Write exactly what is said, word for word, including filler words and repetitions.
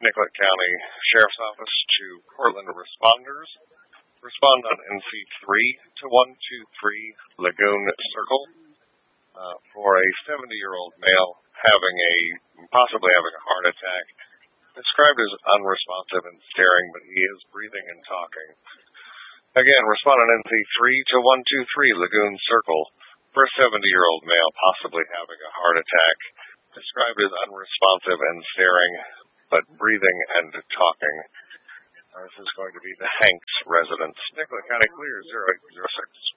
Nicollet County Sheriff's Office to Portland responders. Respond on N C three to one two three Lagoon Circle uh, for a seventy-year-old male having a, possibly having a heart attack, described as unresponsive and staring, but he is breathing and talking. Again, respond on N C three to one two three Lagoon Circle for a seventy-year-old male possibly having a heart attack, described as unresponsive and staring, but breathing and talking. Uh, this is going to be the Hanks residence. Nicollet County Clear, zero eight zero six.